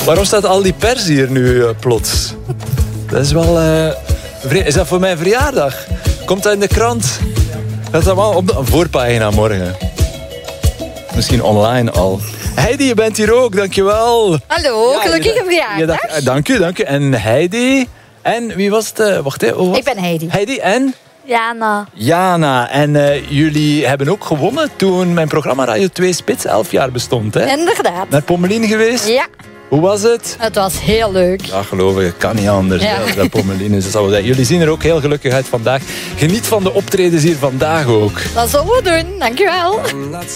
Waarom staat al die pers hier nu plots? Dat is wel... Is dat voor mijn verjaardag? Komt dat in de krant? Dat is allemaal op de voorpagina morgen. Misschien online al. Heidi, je bent hier ook, dankjewel. Hallo, gelukkige verjaardag. Dank u. En Heidi... En wie was het? Wacht, hoe was Ik ben Heidi. Heidi en... Jana. En jullie hebben ook gewonnen toen mijn programma Radio 2 Spits 11 jaar bestond. Hè? Inderdaad. Naar Pommelien geweest? Ja. Hoe was het? Het was heel leuk. Ja, geloof ik. Kan niet anders. Ja. Dat Pommelien is. Jullie zien er ook heel gelukkig uit vandaag. Geniet van de optredens hier vandaag ook. Dat zullen we doen. Dankjewel.